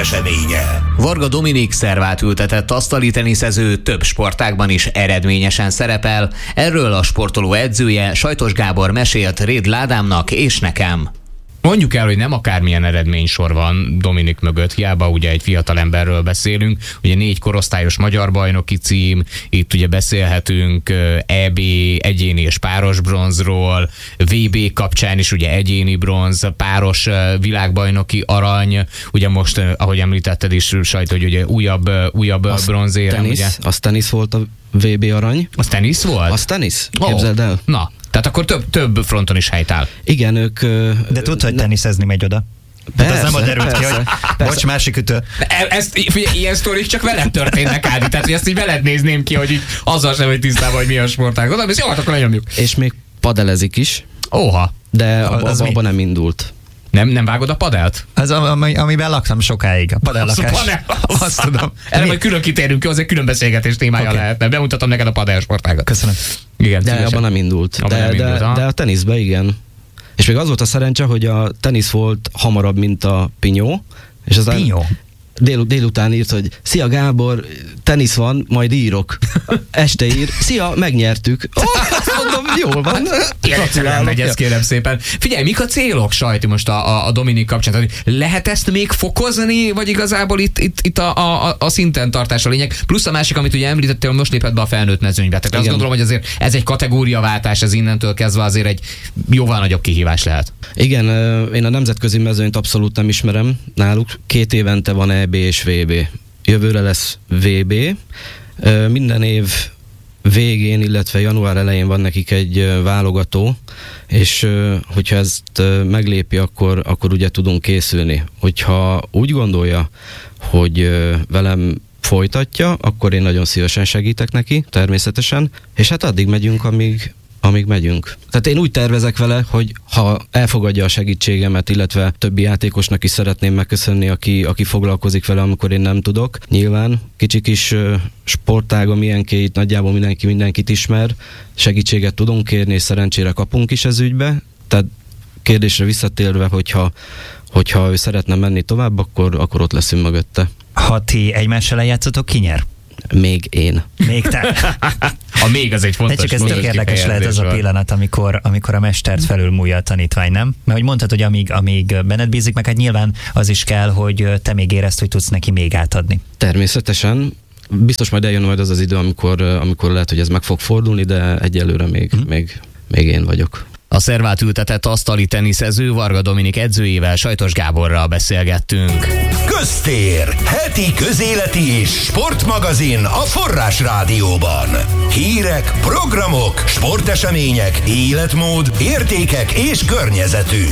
eseménye. Varga Dominik szervát ültetett asztali teniszező több sportágban is eredményesen szerepel. Erről a sportoló edzője, Sajtos Gábor mesélt Rédl Ádámnak és nekem. Mondjuk el, hogy nem akármilyen eredménysor van Dominik mögött, hiába ugye egy fiatalemberről beszélünk, ugye 4 korosztályos magyar bajnoki cím, itt ugye beszélhetünk EB egyéni és páros bronzról, VB kapcsán is ugye egyéni bronz, páros világbajnoki arany, ugye most, ahogy említetted is, Sajt, hogy ugye újabb bronzérem. Ugye? Az tenisz volt a VB arany. Az tenisz volt? Az tenisz, képzeld el. Na, tehát akkor több fronton is helytáll. Igen, ők... De tudta, hogy teniszezni megy oda? Persze, az nem a derült ki, hogy bocs, másik ütő. Ilyen sztorik csak veled történnek, Ádi, tehát hogy ezt így veled nézném ki, hogy így azzal sem, hogy tisztában, hogy mi a sportág. Oda, és jó, hát akkor lenyomjuk. És még padelezik is. Óha. De abban nem indult. Nem vágod a padelt? Az, amiben laktam sokáig, a padellakás. Azt tudom. Erre majd külön kitérünk ki, az egy külön beszélgetés témája lehetne. Bemutatom neked a padel sportágat. Köszönöm. Igen, de abban nem indult. De a teniszben igen. És még az volt a szerencse, hogy a tenisz volt hamarabb, mint a pinyó. És az Pinyó? Délután írt, hogy szia Gábor, tenisz van, majd írok. Este ír, szia, megnyertük. Azt mondom, jól van. Egyszerűen megy ez, kérem szépen. Figyelj, mik a célok, Sajti, most a Dominik kapcsán? Lehet ezt még fokozni, vagy igazából itt a szinten tartás a lényeg? Plusz a másik, amit ugye említettél, hogy most lépett be a felnőtt mezőnybe. Tehát azt gondolom, hogy azért ez egy kategóriaváltás, ez innentől kezdve azért egy jóval nagyobb kihívás lehet. Igen, én a nemzetközi mezőnyt abszolút nem ismerem. Náluk 2 évente van EB és VB. Jövőre lesz VB. Minden év végén, illetve január elején van nekik egy válogató, és hogyha ezt meglépi, akkor ugye tudunk készülni. Hogyha úgy gondolja, hogy velem folytatja, akkor én nagyon szívesen segítek neki, természetesen, és hát addig megyünk, amíg megyünk. Tehát én úgy tervezek vele, hogy ha elfogadja a segítségemet, illetve többi játékosnak is szeretném megköszönni, aki foglalkozik vele, amikor én nem tudok. Nyilván kicsi kis sportágam ilyenként nagyjából mindenkit ismer, segítséget tudunk kérni, és szerencsére kapunk is ez ügybe. Tehát kérdésre visszatérve, hogyha ő szeretne menni tovább, akkor ott leszünk mögötte. Ha ti egymással eljátszotok, ki nyer? Még én. Még te. A még az egy fontos. De csak ez tök érdekes lehet az a pillanat, amikor a mestert felülmúlja a tanítvány, nem? Mert hogy mondtad, hogy amíg benned bízik, meg hát nyilván az is kell, hogy te még érezd, hogy tudsz neki még átadni. Természetesen. Biztos majd eljön majd az idő, amikor lehet, hogy ez meg fog fordulni, de egyelőre még én vagyok. A szervát ültetett asztali teniszező Varga Dominik edzőjével, Sajtos Gáborral beszélgettünk. Köztér, heti közéleti és sportmagazin a Forrás Rádióban. Hírek, programok, sportesemények, életmód, értékek és környezetünk.